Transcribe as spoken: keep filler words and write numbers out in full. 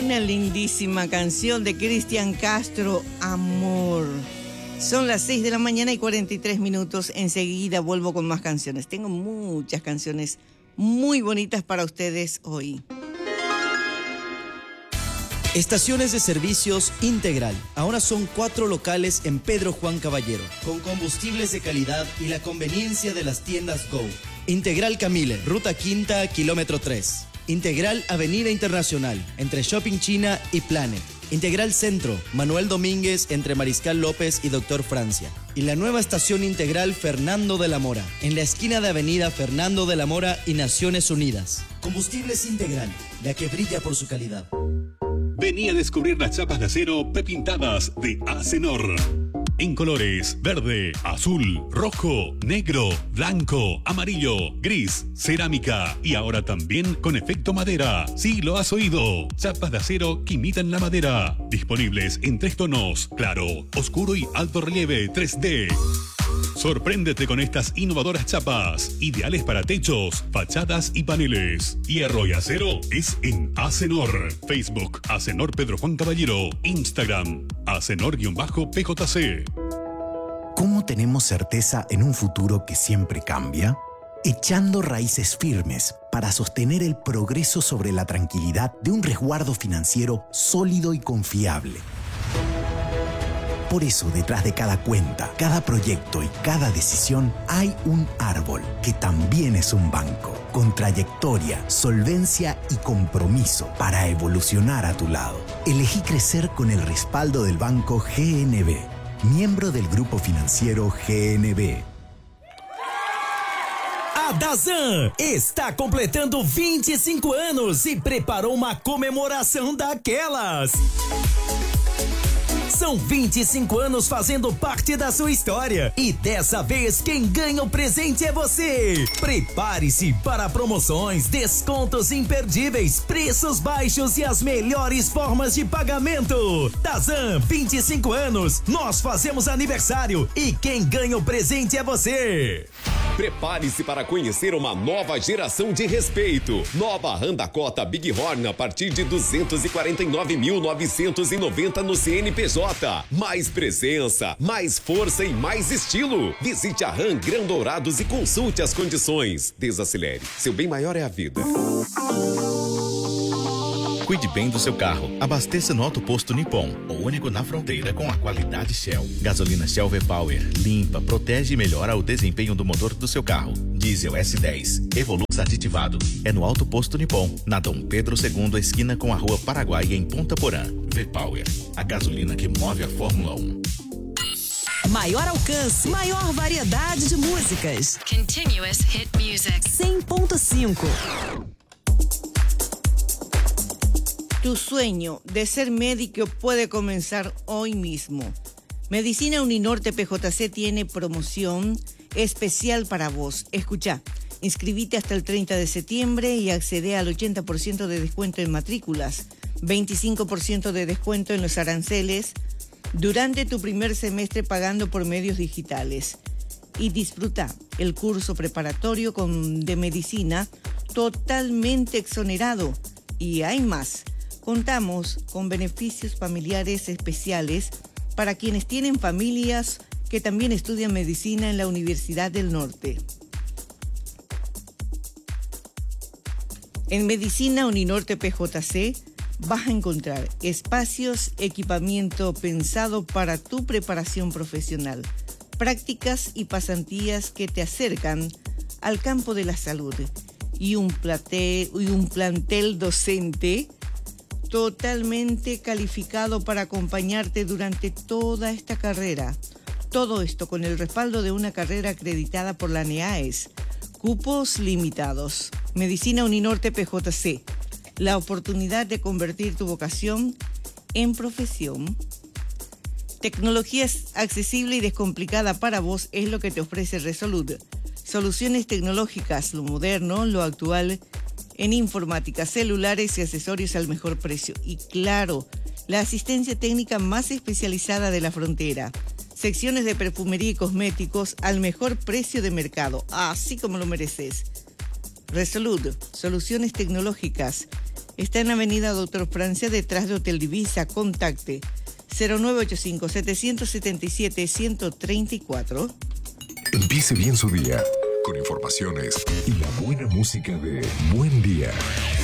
Una lindísima canción de Cristian Castro, Amor. Son las seis de la mañana y cuarenta y tres minutos. Enseguida vuelvo con más canciones. Tengo muchas canciones muy bonitas para ustedes hoy. Estaciones de servicios Integral. Ahora son cuatro locales en Pedro Juan Caballero, con combustibles de calidad y la conveniencia de las tiendas Go. Integral Camille, Ruta Quinta, kilómetro tres. Integral Avenida Internacional, entre Shopping China y Planet. Integral Centro, Manuel Domínguez, entre Mariscal López y Doctor Francia. Y la nueva estación Integral Fernando de la Mora, en la esquina de Avenida Fernando de la Mora y Naciones Unidas. Combustibles Integral, la que brilla por su calidad. Vení a descubrir las chapas de acero prepintadas de Acenor. En colores verde, azul, rojo, negro, blanco, amarillo, gris, cerámica y ahora también con efecto madera. Sí, lo has oído. Chapas de acero que imitan la madera. Disponibles en tres tonos: claro, oscuro y alto relieve tres D. Sorpréndete con estas innovadoras chapas, ideales para techos, fachadas y paneles. Hierro y acero es en Acenor. Facebook, Acenor Pedro Juan Caballero. Instagram, Acenor-P J C. ¿Cómo tenemos certeza en un futuro que siempre cambia? Echando raíces firmes para sostener el progreso sobre la tranquilidad de un resguardo financiero sólido y confiable. Por eso, detrás de cada cuenta, cada proyecto y cada decisión, hay un árbol que también es un banco, con trayectoria, solvencia y compromiso para evolucionar a tu lado. Elegí crecer con el respaldo del Banco G N B, miembro del Grupo Financiero G N B. A Dazan está completando vinte e cinco anos e preparou uma comemoração daquelas. São vinte e cinco anos fazendo parte da sua história e dessa vez quem ganha o presente é você. Prepare-se para promoções, descontos imperdíveis, preços baixos e as melhores formas de pagamento. Dazan, vinte e cinco anos, nós fazemos aniversário e quem ganha o presente é você. Prepare-se para conhecer uma nova geração de respeito. Nova Honda Cota Big Horn a partir de duzentos e quarenta e nove mil novecentos e noventa no C N P J. Mais presença, mais força e mais estilo. Visite a Ram Grão Dourados e consulte as condições. Desacelere. Seu bem maior é a vida. Cuide bem do seu carro. Abasteça no Auto Posto Nippon, o único na fronteira com a qualidade Shell. Gasolina Shell V-Power, limpa, protege e melhora o desempenho do motor do seu carro. Diesel S dez, Evolux aditivado. É no Auto Posto Nippon, na Dom Pedro segundo, esquina com a Rua Paraguai, em Ponta Porã. V-Power, a gasolina que move a Fórmula um. Maior alcance, maior variedade de músicas. Continuous hit music. cem ponto cinco. Tu sueño de ser médico puede comenzar hoy mismo. Medicina Uninorte P J C tiene promoción especial para vos. Escuchá, inscribite hasta el treinta de septiembre y accede al ochenta por ciento de descuento en matrículas, veinticinco por ciento de descuento en los aranceles durante tu primer semestre pagando por medios digitales. Y disfruta el curso preparatorio con, de medicina totalmente exonerado. Y hay más. Contamos con beneficios familiares especiales para quienes tienen familias que también estudian medicina en la Universidad del Norte. En Medicina Uninorte P J C vas a encontrar espacios, equipamiento pensado para tu preparación profesional, prácticas y pasantías que te acercan al campo de la salud y un, plate, y un plantel docente totalmente calificado para acompañarte durante toda esta carrera. Todo esto con el respaldo de una carrera acreditada por la NEAES. Cupos limitados. Medicina Uninorte P J C. La oportunidad de convertir tu vocación en profesión. Tecnología accesible y descomplicada para vos es lo que te ofrece Resolute. Soluciones tecnológicas, lo moderno, lo actual en informática, celulares y accesorios al mejor precio. Y claro, la asistencia técnica más especializada de la frontera. Secciones de perfumería y cosméticos al mejor precio de mercado, así como lo mereces. Resolute, soluciones tecnológicas Está en Avenida Doctor Francia, detrás de Hotel Divisa. Contacte cero nueve ocho cinco, siete siete siete, uno tres cuatro. Empiece bien su día con informaciones y la buena música de Buen Día.